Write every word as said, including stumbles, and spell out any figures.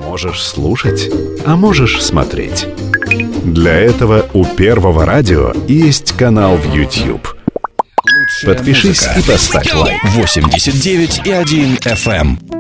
Можешь слушать, а можешь смотреть. Для этого у Первого радио есть канал в YouTube. Подпишись и поставь лайк. восемьдесят девять и один эф эм.